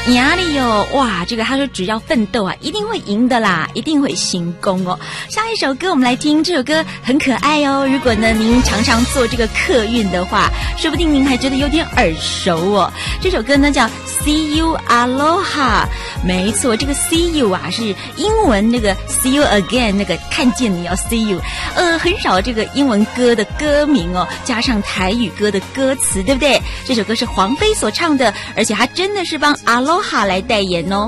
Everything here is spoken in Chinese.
压力哦，哇，这个他说只要奋斗啊，一定会赢的啦，一定会成功哦。下一首歌我们来听，这首歌很可爱哦。如果呢您常常坐这个客运的话，说不定您还觉得有点耳熟哦。这首歌呢叫 See You Aloha， 没错，这个 See You 啊是英文那个 See You Again 那个看见你要 See You， 很少这个英文歌的歌名哦，加上台语歌的歌词，对不对？这首歌是黄飞所唱的，而且他真的是帮 Aloha 来代言哦。